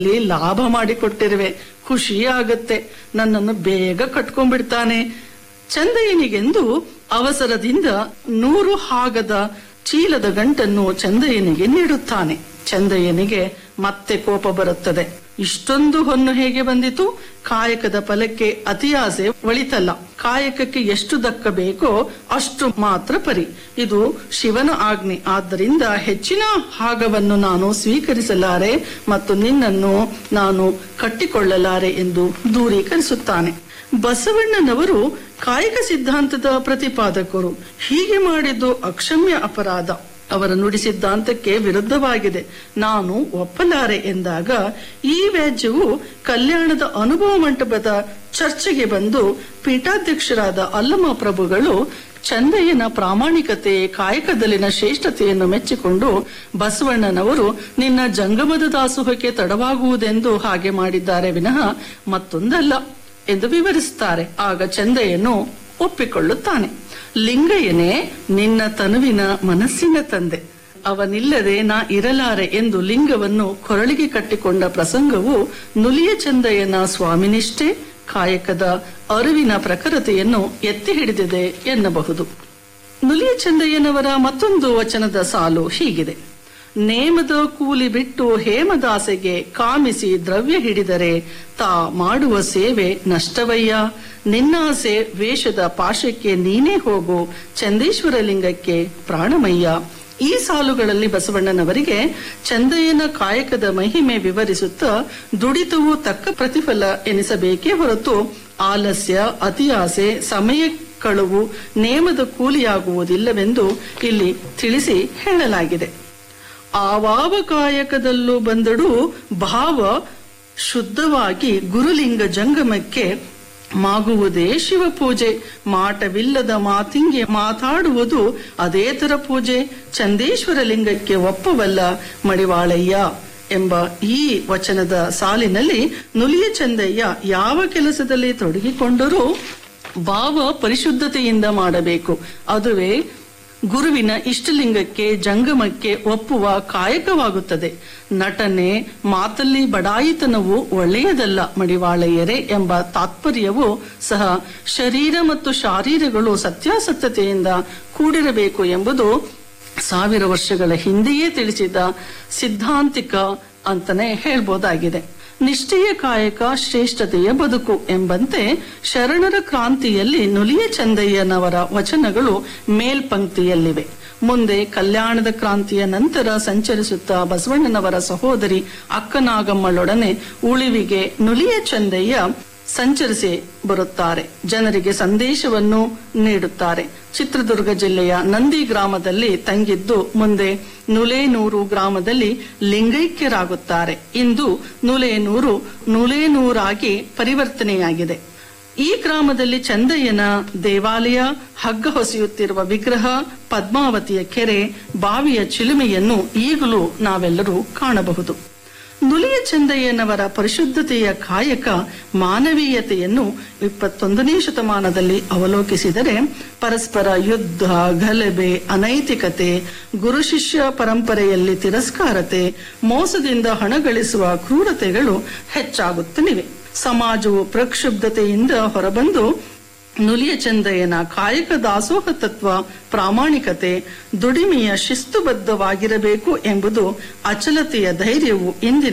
ಲಾಭ ಮಾಡಿಕೊಟ್ಟಿರುವೆ, ಖುಷಿ ಆಗತ್ತೆ, ನನ್ನನ್ನು ಬೇಗ ಕಟ್ಕೊಂಡ್ಬಿಡ್ತಾನೆ. ಚಂದಯ್ಯನಿಗೆಂದು ಅವಸರದಿಂದ 100 ಹಾಗದ ಚೀಲದ ಗಂಟನ್ನು ಚಂದಯ್ಯನಿಗೆ ನೀಡುತ್ತಾನೆ. ಚಂದಯ್ಯನಿಗೆ ಮತ್ತೆ ಕೋಪ ಬರುತ್ತದೆ. ಇಷ್ಟೊಂದು ಹೊನ್ನು ಹೇಗೆ ಬಂದಿತು? ಕಾಯಕದ ಫಲಕ್ಕೆ ಅತಿಯಾಸೆ ಒಳಿತಲ್ಲ. ಕಾಯಕಕ್ಕೆ ಎಷ್ಟು ದಕ್ಕಬೇಕೋ ಅಷ್ಟು ಮಾತ್ರ ಪರಿ. ಇದು ಶಿವನ ಆಜ್ಞೆ. ಆದ್ದರಿಂದ ಹೆಚ್ಚಿನ ಭಾಗವನ್ನು ನಾನು ಸ್ವೀಕರಿಸಲಾರೆ ಮತ್ತು ನಿನ್ನನ್ನು ನಾನು ಕಟ್ಟಿಕೊಳ್ಳಲಾರೆ ಎಂದು ದೂರೀಕರಿಸುತ್ತಾನೆ. ಬಸವಣ್ಣನವರು ಕಾಯಕ ಸಿದ್ಧಾಂತದ ಪ್ರತಿಪಾದಕರು. ಹೀಗೆ ಮಾಡಿದ್ದು ಅಕ್ಷಮ್ಯ ಅಪರಾಧ, ಅವರ ನುಡಿ ಸಿದ್ಧಾಂತಕ್ಕೆ ವಿರುದ್ಧವಾಗಿದೆ, ನಾನು ಒಪ್ಪಲಾರೆ ಎಂದಾಗ ಈ ವ್ಯಾಜ್ಯವು ಕಲ್ಯಾಣದ ಅನುಭವ ಮಂಟಪದ ಚರ್ಚೆಗೆ ಬಂದು ಪೀಠಾಧ್ಯಕ್ಷರಾದ ಅಲ್ಲಮ ಪ್ರಭುಗಳು ಚಂದಯ್ಯನ ಪ್ರಾಮಾಣಿಕತೆ, ಕಾಯಕದಲ್ಲಿನ ಶ್ರೇಷ್ಠತೆಯನ್ನು ಮೆಚ್ಚಿಕೊಂಡು ಬಸವಣ್ಣನವರು ನಿನ್ನ ಜಂಗಮದ ದಾಸೋಹಕ್ಕೆ ತಡವಾಗುವುದೆಂದು ಹಾಗೆ ಮಾಡಿದ್ದಾರೆ ವಿನಃ ಮತ್ತೊಂದಲ್ಲ ಎಂದು ವಿವರಿಸುತ್ತಾರೆ. ಆಗ ಚಂದಯ್ಯನು ಒಪ್ಪಿಕೊಳ್ಳುತ್ತಾನೆ. ಲಿಂಗಯ್ಯನೇ ನಿನ್ನ ತನುವಿನ ಮನಸ್ಸಿನ ತಂದೆ, ಅವನಿಲ್ಲದೆ ನಾ ಇರಲಾರೆ ಎಂದು ಲಿಂಗವನ್ನು ಕೊರಳಿಗೆ ಕಟ್ಟಿಕೊಂಡ ಪ್ರಸಂಗವು ನುಲಿಯ ಚಂದಯ್ಯನ ಸ್ವಾಮಿನಿಷ್ಠೆ, ಕಾಯಕದ ಅರಿವಿನ ಪ್ರಖರತೆಯನ್ನು ಎತ್ತಿ ಹಿಡಿದಿದೆ ಎನ್ನಬಹುದು. ನುಲಿಯ ಚಂದಯ್ಯನವರ ಮತ್ತೊಂದು ವಚನದ ಸಾಲು ಹೀಗಿದೆ: ನೇಮದ ಕೂಲಿ ಬಿಟ್ಟು ಹೇಮದಾಸೆಗೆ ಕಾಮಿಸಿ ದ್ರವ್ಯ ಹಿಡಿದರೆ ತಾ ಮಾಡುವ ಸೇವೆ ನಷ್ಟವಯ್ಯ. ನಿನ್ನಾಸೆ ವೇಷದ ಪಾಶಕ್ಕೆ ನೀನೇ ಹೋಗು, ಚಂದೇಶ್ವರ ಲಿಂಗಕ್ಕೆ ಪ್ರಾಣಮಯ್ಯ. ಈ ಸಾಲುಗಳಲ್ಲಿ ಬಸವಣ್ಣನವರಿಗೆ ಚಂದಯ್ಯನ ಕಾಯಕದ ಮಹಿಮೆ ವಿವರಿಸುತ್ತಾ ದುಡಿತವು ತಕ್ಕ ಪ್ರತಿಫಲ ಎನಿಸಬೇಕೇ ಹೊರತು ಆಲಸ್ಯ, ಅತಿಯಾಸೆ, ಸಮಯ ಕಳುವು ನೇಮದ ಕೂಲಿಯಾಗುವುದಿಲ್ಲವೆಂದು ಇಲ್ಲಿ ತಿಳಿಸಿ ಹೇಳಲಾಗಿದೆ. ಆವಾವ ಕಾಯಕದಲ್ಲೂ ಬಂದಡು ಭಾವ ಶುದ್ಧವಾಗಿ ಗುರುಲಿಂಗ ಜಂಗಮಕ್ಕೆ ಮಾಗುವುದೇ ಶಿವಪೂಜೆ. ಮಾಟವಿಲ್ಲದ ಮಾತಿಂಗೆ ಮಾತಾಡುವುದು ಅದೇ ತರ ಪೂಜೆ. ಚಂದೇಶ್ವರ ಲಿಂಗಕ್ಕೆ ಒಪ್ಪವಲ್ಲ ಮಡಿವಾಳಯ್ಯ ಎಂಬ ಈ ವಚನದ ಸಾಲಿನಲ್ಲಿ ನುಲಿಯ ಚಂದಯ್ಯ ಯಾವ ಕೆಲಸದಲ್ಲಿ ತೊಡಗಿಕೊಂಡರೂ ಭಾವ ಪರಿಶುದ್ಧತೆಯಿಂದ ಮಾಡಬೇಕು. ಅದುವೇ ಗುರುವಿನ ಇಷ್ಟಲಿಂಗಕ್ಕೆ ಜಂಗಮಕ್ಕೆ ಒಪ್ಪುವ ಕಾಯಕವಾಗುತ್ತದೆ. ನಟನೆ, ಮಾತಲ್ಲಿ ಬಡಾಯಿತನವು ಒಳ್ಳೆಯದಲ್ಲ ಮಡಿವಾಳಯ್ಯರೇ ಎಂಬ ತಾತ್ಪರ್ಯವೂ ಸಹ ಶರೀರ ಮತ್ತು ಶಾರೀರಗಳು ಸತ್ಯಾಸತ್ಯತೆಯಿಂದ ಕೂಡಿರಬೇಕು ಎಂಬುದು 1000 ವರ್ಷಗಳ ಹಿಂದೆಯೇ ತಿಳಿಸಿದ ಸಿದ್ಧಾಂತಿಕ ಅಂತಾನೆ ಹೇಳ್ಬೋದಾಗಿದೆ. ನಿಷ್ಠೆಯ ಕಾಯಕ ಶ್ರೇಷ್ಠತೆಯ ಬದುಕು ಎಂಬಂತೆ ಶರಣರ ಕ್ರಾಂತಿಯಲ್ಲಿ ನುಲಿಯ ಚಂದಯ್ಯನವರ ವಚನಗಳು ಮೇಲ್ಪಂಕ್ತಿಯಲ್ಲಿವೆ. ಮುಂದೆ ಕಲ್ಯಾಣದ ಕ್ರಾಂತಿಯ ನಂತರ ಸಂಚರಿಸುತ್ತಾ ಬಸವಣ್ಣನವರ ಸಹೋದರಿ ಅಕ್ಕನಾಗಮ್ಮಳೊಡನೆ ಉಳಿವಿಗೆ ನುಲಿಯ ಚಂದಯ್ಯ ಸಂಚರಿಸಿ ಬರುತ್ತಾರೆ. ಜನರಿಗೆ ಸಂದೇಶವನ್ನು ನೀಡುತ್ತಾರೆ. ಚಿತ್ರದುರ್ಗ ಜಿಲ್ಲೆಯ ನಂದಿ ಗ್ರಾಮದಲ್ಲಿ ತಂಗಿದ್ದು ಮುಂದೆ ನುಲೇನೂರು ಗ್ರಾಮದಲ್ಲಿ ಲಿಂಗೈಕ್ಯರಾಗುತ್ತಾರೆ. ಇಂದು ನುಲೇನೂರು ನುಲೇನೂರಾಗಿ ಪರಿವರ್ತನೆಯಾಗಿದೆ. ಈ ಗ್ರಾಮದಲ್ಲಿ ಚಂದಯ್ಯನ ದೇವಾಲಯ, ಹಗ್ಗ ಹೊಸೆಯುತ್ತಿರುವ ವಿಗ್ರಹ, ಪದ್ಮಾವತಿಯ ಕೆರೆ, ಬಾವಿಯ ಚಿಲುಮೆಯನ್ನು ಈಗಲೂ ನಾವೆಲ್ಲರೂ ಕಾಣಬಹುದು. ನುಲಿಯ ಚಂದಯ್ಯನವರ ಪರಿಶುದ್ಧತೆಯ ಕಾಯಕ ಮಾನವೀಯತೆಯನ್ನು 21ನೇ ಶತಮಾನದಲ್ಲಿ ಅವಲೋಕಿಸಿದರೆ ಪರಸ್ಪರ ಯುದ್ಧ, ಗಲಭೆ, ಅನೈತಿಕತೆ, ಗುರು ಶಿಷ್ಯ ಪರಂಪರೆಯಲ್ಲಿ ತಿರಸ್ಕಾರತೆ, ಮೋಸದಿಂದ ಹಣ ಗಳಿಸುವ ಕ್ರೂರತೆಗಳು ಹೆಚ್ಚಾಗುತ್ತಲಿವೆ. ಸಮಾಜವು ಪ್ರಕ್ಷುಬ್ಧತೆಯಿಂದ ಹೊರಬಂದು ನುಲಿಯ ಚಂದಯ್ಯನ ಕಾಯಕ ದಾಸೋಹ ತತ್ವ, ಪ್ರಾಮಾಣಿಕತೆ, ದುಡಿಮೆಯ ಶಿಸ್ತುಬದ್ಧವಾಗಿರಬೇಕು ಎಂಬುದು ಅಚಲತೆಯ ಧೈರ್ಯವು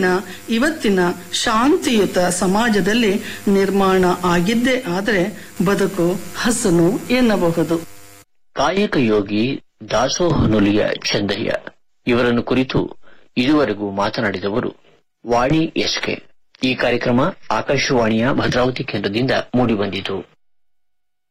ಇವತ್ತಿನ ಶಾಂತಿಯುತ ಸಮಾಜದಲ್ಲಿ ನಿರ್ಮಾಣ ಆಗಿದ್ದೇ ಆದರೆ ಬದುಕು ಹಸನು ಎನ್ನಬಹುದು. ಕಾಯಕ ಯೋಗಿ ದಾಸೋಹ ನುಲಿಯ ಚಂದಯ್ಯ ಇವರನ್ನು ಕುರಿತು ಇದುವರೆಗೂ ಮಾತನಾಡಿದವರು ವಾಣಿ ಎಸ್ಕೆ. ಈ ಕಾರ್ಯಕ್ರಮ ಆಕಾಶವಾಣಿಯ ಭದ್ರಾವತಿ ಕೇಂದ್ರದಿಂದ ಮೂಡಿಬಂದಿತು.